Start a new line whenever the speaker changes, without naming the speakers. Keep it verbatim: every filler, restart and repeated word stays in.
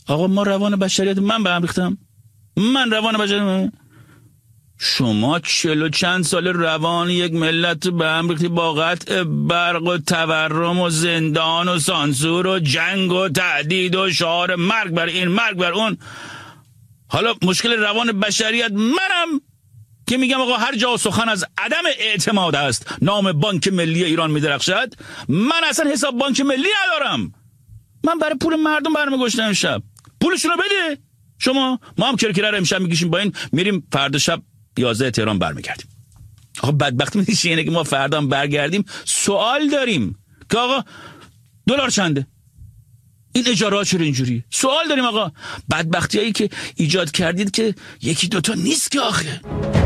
آقا ما روان بشریت من به هم ریختم؟ من روان بشریت؟ شما چلو چند سال روان یک ملت به هم ریختی با قطع برق و تورم و زندان و سانسور و جنگ و تهدید و شعار مرگ بر این مرگ بر اون. حالا مشکل روان بشریت منم که میگم آقا هر جا سخن از عدم اعتماد است نام بانک ملی ایران میدرخشد. من اصلا حساب بانک ملی ندارم. من برای پول مردم برنامه گذاشتم امشب. پولشونو بده. شما ما هم کرکره رو امشب میکشیم با این میریم فردا شب یازده تهران برمیگردیم. آقا بدبختی میشه اینه که ما فردا هم برگردیم سوال داریم که آقا دلار چنده؟ این اجاره چرا اینجوری؟ سوال داریم آقا. بدبختیایی که ایجاد کردید که یکی دوتا نیست که آخه.